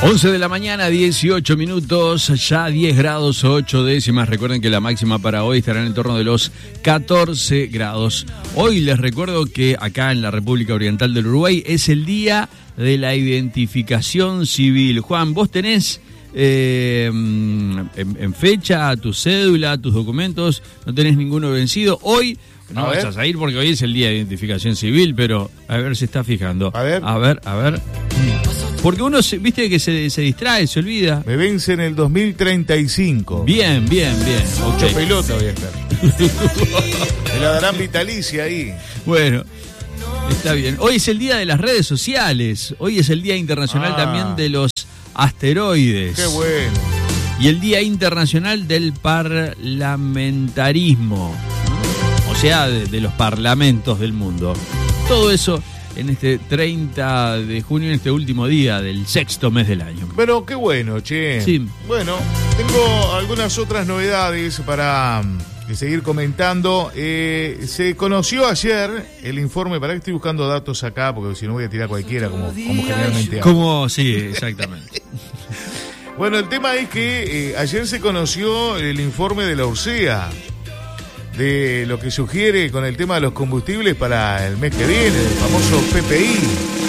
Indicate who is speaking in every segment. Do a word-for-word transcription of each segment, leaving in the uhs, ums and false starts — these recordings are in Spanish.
Speaker 1: once de la mañana, dieciocho minutos, ya diez grados ocho décimas. Recuerden que la máxima para hoy estará en el torno de los catorce grados. Hoy les recuerdo que acá en la República Oriental del Uruguay es el día de la identificación civil. Juan, vos tenés eh, en, en fecha tu cédula, tus documentos, no tenés ninguno vencido. Hoy no vas a ir porque hoy es el día de identificación civil, pero a ver si está fijando.
Speaker 2: A ver.
Speaker 1: A ver, a ver. Porque uno, se, viste que se, se distrae, se olvida.
Speaker 2: Me vence en el dos mil treinta y cinco.
Speaker 1: Bien, bien, bien.
Speaker 2: Mucha
Speaker 1: Okay.
Speaker 2: pelota voy a estar. Me la darán vitalicia ahí.
Speaker 1: Bueno, está bien. Hoy es el día de las redes sociales. Hoy es el día internacional
Speaker 2: Ah.
Speaker 1: también de los asteroides.
Speaker 2: Qué bueno.
Speaker 1: Y el día internacional del parlamentarismo. O sea, de, de los parlamentos del mundo. Todo eso en este treinta de junio, en este último día del sexto mes del año.
Speaker 2: Pero qué bueno, che.
Speaker 1: Sí.
Speaker 2: Bueno, tengo algunas otras novedades para mm, seguir comentando. Eh, se conoció ayer el informe, para que estoy buscando datos acá, porque si no voy a tirar cualquiera, como, como generalmente hago.
Speaker 1: Como, sí, exactamente.
Speaker 2: Bueno, el tema es que eh, ayer se conoció el informe de la URSEA, de lo que sugiere con el tema de los combustibles para el mes que viene, el famoso P P I.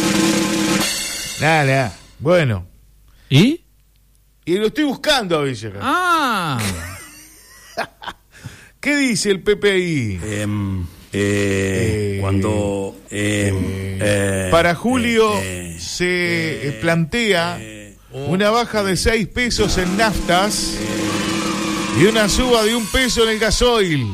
Speaker 2: Nada, nada. Bueno.
Speaker 1: ¿Y?
Speaker 2: Y lo estoy buscando a veces acá.
Speaker 1: Ah.
Speaker 2: ¿Qué dice el P P I?
Speaker 3: Eh, eh,
Speaker 2: Eh,
Speaker 3: cuando eh,
Speaker 2: Eh,
Speaker 3: eh,
Speaker 2: para julio
Speaker 3: eh,
Speaker 2: se
Speaker 3: eh,
Speaker 2: plantea
Speaker 3: eh,
Speaker 2: una baja de seis pesos en naftas y una suba de un peso en el gasoil.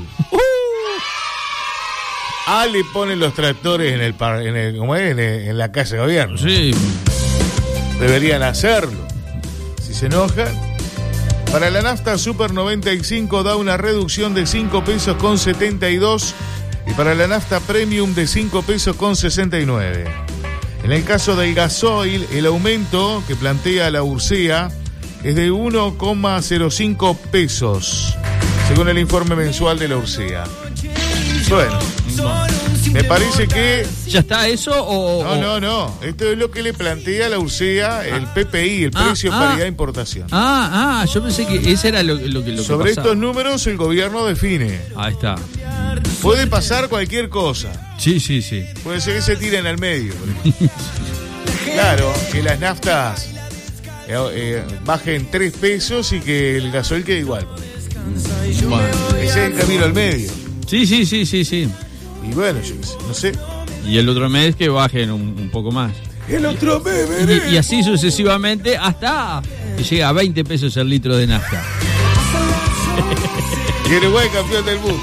Speaker 2: Ah, le ponen los tractores en el, par- en, el, ¿cómo es? En, el- en la casa de gobierno.
Speaker 1: Sí.
Speaker 2: Deberían hacerlo. Si se enojan. Para la nafta Super noventa y cinco da una reducción de cinco pesos con setenta y dos y para la nafta Premium de cinco pesos con sesenta y nueve. En el caso del gasoil, el aumento que plantea la URSEA es de uno coma cero cinco pesos, según el informe mensual de la URSEA. Bueno, me parece que...
Speaker 1: ¿Ya está eso o...?
Speaker 2: No, no, no. Esto es lo que le plantea la URSEA, el P P I, el
Speaker 1: Ah,
Speaker 2: precio
Speaker 1: ah.
Speaker 2: paridad de importación.
Speaker 1: Ah, ah, yo pensé que ese era lo, lo que lo que
Speaker 2: Sobre
Speaker 1: pasaba.
Speaker 2: estos números el gobierno define.
Speaker 1: Ahí está.
Speaker 2: Puede pasar cualquier cosa.
Speaker 1: Sí, sí, sí.
Speaker 2: Puede ser que se tiren al medio. Claro, que las naftas eh, eh, bajen tres pesos y que el gasoil quede igual.
Speaker 1: Bueno.
Speaker 2: Ese es el camino al medio.
Speaker 1: Sí, sí, sí, sí, sí.
Speaker 2: Y bueno, yo no sé.
Speaker 1: Y el otro mes que bajen un, un poco más.
Speaker 2: El otro mes,
Speaker 1: Y,
Speaker 2: veré.
Speaker 1: y así sucesivamente hasta que llega a veinte pesos el litro de nafta.
Speaker 2: Y Uruguay campeón del mundo.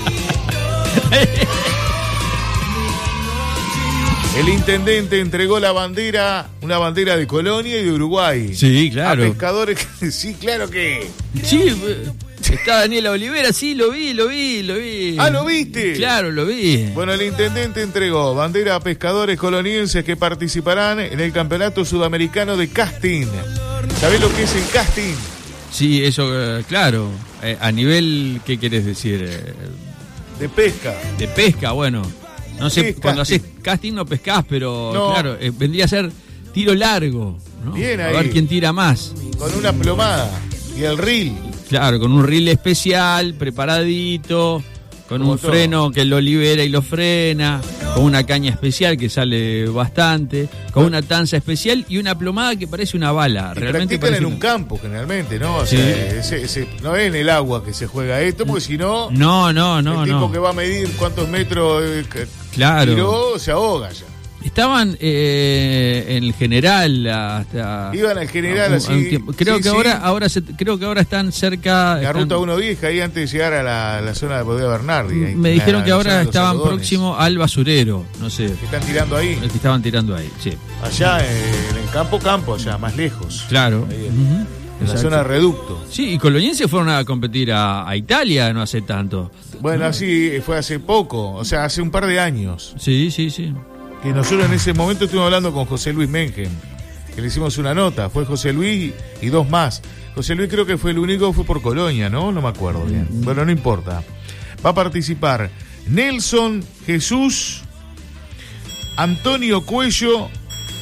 Speaker 2: El intendente entregó la bandera, una bandera de Colonia y de Uruguay.
Speaker 1: Sí, claro.
Speaker 2: A pescadores que... Sí, claro que...
Speaker 1: Sí, eh, está Daniela Olivera, sí, lo vi, lo vi, lo vi.
Speaker 2: Ah, ¿lo viste?
Speaker 1: Claro, lo vi.
Speaker 2: Bueno, el intendente entregó bandera a pescadores colonienses que participarán en el Campeonato Sudamericano de Casting. ¿Sabés lo que es el casting?
Speaker 1: Sí, eso, eh, claro. Eh, a nivel, ¿qué querés decir? Eh,
Speaker 2: De pesca.
Speaker 1: de pesca, bueno. No sé,
Speaker 2: ¿Qué es
Speaker 1: cuando
Speaker 2: casting?
Speaker 1: haces casting no pescás, pero
Speaker 2: No.
Speaker 1: claro, eh, vendría a ser tiro largo, ¿no?
Speaker 2: Bien
Speaker 1: A
Speaker 2: ahí.
Speaker 1: ver quién tira más.
Speaker 2: Con una plomada. Y el reel.
Speaker 1: Claro, con un reel especial, preparadito, con
Speaker 2: Como
Speaker 1: un
Speaker 2: todo.
Speaker 1: freno que lo libera y lo frena, con una caña especial que sale bastante, con una tanza especial y una plomada que parece una bala.
Speaker 2: Y
Speaker 1: Realmente
Speaker 2: practican
Speaker 1: parece
Speaker 2: en un
Speaker 1: una-
Speaker 2: campo generalmente, ¿no? O
Speaker 1: Sí.
Speaker 2: sea, ese- ese- no es en el agua que se juega esto, porque si no,
Speaker 1: No, no, no,
Speaker 2: el tipo
Speaker 1: no.
Speaker 2: que va a medir cuántos metros eh, que
Speaker 1: Claro.
Speaker 2: tiró se ahoga ya.
Speaker 1: Estaban eh, en el general hasta
Speaker 2: Iban al general
Speaker 1: a un-
Speaker 2: así,
Speaker 1: a un tiempo. Creo
Speaker 2: sí,
Speaker 1: que
Speaker 2: sí.
Speaker 1: ahora, ahora se- creo que ahora están cerca.
Speaker 2: La
Speaker 1: están-
Speaker 2: ruta uno vieja, ahí antes de llegar a la, la zona de Bodega Bernardi. ahí,
Speaker 1: Me
Speaker 2: la-
Speaker 1: dijeron que
Speaker 2: la zona
Speaker 1: ahora
Speaker 2: de los
Speaker 1: estaban
Speaker 2: algodones.
Speaker 1: próximos al basurero, no sé,
Speaker 2: Que están tirando ahí.
Speaker 1: el que estaban tirando ahí, sí.
Speaker 2: Allá eh, en el campo, campo, allá, más lejos.
Speaker 1: Claro.
Speaker 2: Ahí,
Speaker 1: Ujú.
Speaker 2: en la
Speaker 1: Exacto.
Speaker 2: zona de reducto.
Speaker 1: Sí, y colonienses fueron a competir a, a Italia no hace tanto.
Speaker 2: Bueno, así fue hace poco, o sea, hace un par de años.
Speaker 1: Sí, sí, sí.
Speaker 2: Que nosotros en ese momento estuvimos hablando con José Luis Mengen, que le hicimos una nota. Fue José Luis y dos más. José Luis creo que fue el único que fue por Colonia, ¿no? No me acuerdo bien. Bueno, no importa. Va a participar Nelson, Jesús, Antonio Cuello,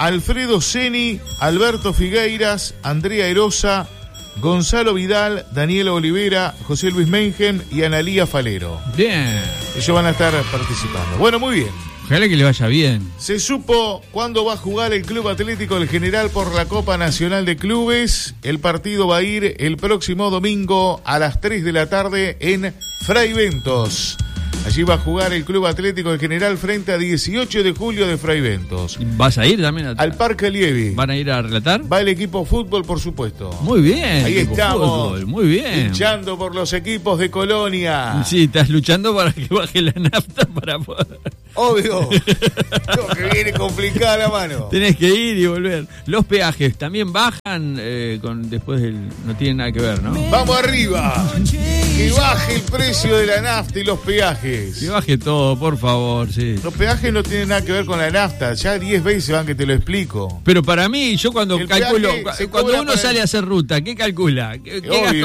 Speaker 2: Alfredo Ceni, Alberto Figueiras, Andrea Erosa, Gonzalo Vidal, Daniel Olivera, José Luis Mengen y Analía Falero.
Speaker 1: Bien.
Speaker 2: Ellos van a estar participando. Bueno, muy bien.
Speaker 1: Ojalá que le vaya bien.
Speaker 2: Se supo cuándo va a jugar el Club Atlético del General por la Copa Nacional de Clubes. El partido va a ir el próximo domingo a las tres de la tarde en Fraiventos. Allí va a jugar el Club Atlético del General frente a dieciocho de julio de Fraiventos.
Speaker 1: ¿Vas a ir también? A...
Speaker 2: Al Parque Lievi.
Speaker 1: ¿Van a ir a relatar?
Speaker 2: Va el equipo fútbol, por supuesto.
Speaker 1: Muy bien.
Speaker 2: Ahí estamos.
Speaker 1: Fútbol, muy bien.
Speaker 2: Luchando por los equipos de Colonia.
Speaker 1: Sí, estás luchando para que baje la nafta para poder...
Speaker 2: Obvio. Lo que viene complicada la mano.
Speaker 1: Tenés que ir y volver. Los peajes también bajan eh, con después del... No tienen nada que ver, ¿no?
Speaker 2: Vamos arriba. Que baje el precio de la nafta y los peajes.
Speaker 1: Que baje todo, por favor, sí.
Speaker 2: Los peajes no tienen nada que ver con la nafta. Ya diez veces van que te lo explico.
Speaker 1: Pero para mí, yo cuando
Speaker 2: El
Speaker 1: calculo...
Speaker 2: peaje se
Speaker 1: Cuando
Speaker 2: cobra
Speaker 1: uno
Speaker 2: para
Speaker 1: sale
Speaker 2: el...
Speaker 1: a hacer ruta, ¿qué calcula? ¿Qué, qué gasto